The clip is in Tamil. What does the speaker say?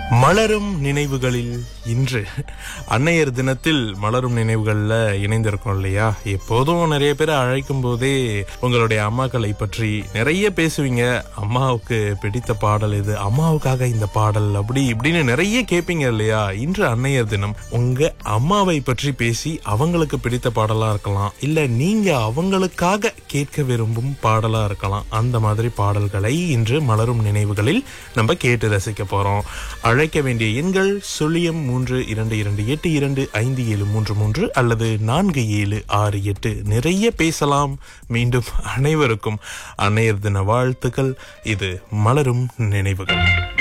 மலரும் நினைவுகளில் இன்று அன்னையர் தினத்தில் மலரும் நினைவுகள்ல இணைந்திருக்கோம் இல்லையா? எப்போதும் நிறைய பேர் அழைக்கும் போதே உங்களுடைய அம்மாக்களை பற்றி நிறைய பேசுவீங்க. அம்மாவுக்கு பிடித்த பாடல் இது, அம்மாவுக்காக இந்த பாடல், அப்படி இப்படின்னு நிறைய கேட்பீங்க இல்லையா? இன்று அன்னையர் தினம். உங்க அம்மாவை பற்றி பேசி அவங்களுக்கு பிடித்த பாடலா இருக்கலாம், இல்ல நீங்க அவங்களுக்காக கேட்க விரும்பும் பாடலா இருக்கலாம். அந்த மாதிரி பாடல்களை இன்று மலரும் நினைவுகளில் நம்ம கேட்டு ரசிக்க போறோம். அழைக்க வேண்டிய எண்கள் 0322822573 அல்லது 4768. நிறைய பேசலாம். மீண்டும் அனைவருக்கும் அன்னையர் தின வாழ்த்துக்கள். இது மலரும் நினைவுகள்.